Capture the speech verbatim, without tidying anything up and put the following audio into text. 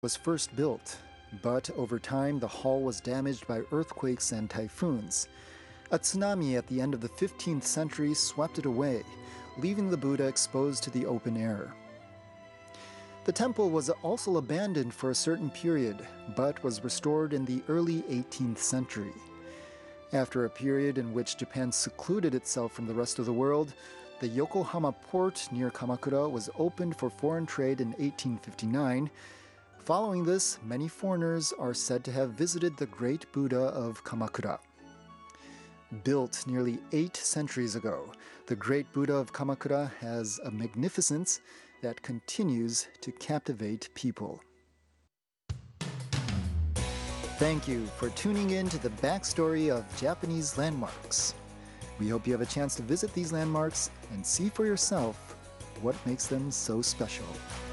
Was first built, but over time the hall was damaged by earthquakes and typhoons. A tsunami at the end of the fifteenth century swept it away, leaving the Buddha exposed to the open air. The temple was also abandoned for a certain period, but was restored in the early eighteenth century. After a period in which Japan secluded itself from the rest of the world, the Yokohama port near Kamakura was opened for foreign trade in eighteen fifty-nine. Following this, many foreigners are said to have visited the Great Buddha of Kamakura. Built nearly eight centuries ago, the Great Buddha of Kamakura has a magnificence that continues to captivate people. Thank you for tuning in to the backstory of Japanese landmarks. We hope you have a chance to visit these landmarks and see for yourself what makes them so special.